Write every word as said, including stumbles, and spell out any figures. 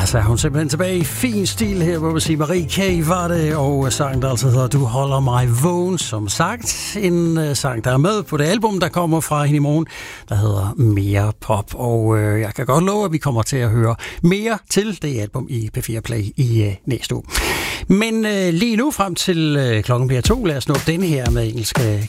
så er hun simpelthen tilbage i fin stil her, hvor vi siger Marie K. var det, og sangen, der altså hedder Du holder mig vågen, som sagt. En uh, sang, der er med på det album, der kommer fra hende i morgen, der hedder Mere Pop. Og uh, jeg kan godt love, at vi kommer til at høre mere til det album i P fire Play i uh, næste uge. Men uh, lige nu frem til uh, klokken bliver to, lad os nå den her med engelske